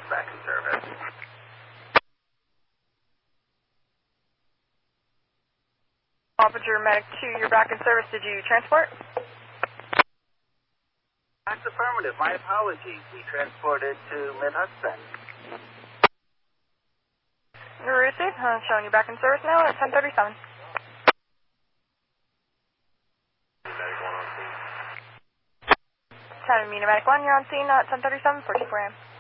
back in service. Officer Medic 2, you're back in service. Did you transport? That's affirmative. My apologies. We transported to Mid-Hudson. Received. Showing you back in service now at 10:37. Medic 1 on scene. 10 Medic 1, you're on scene at 10:37 for 2 a.m.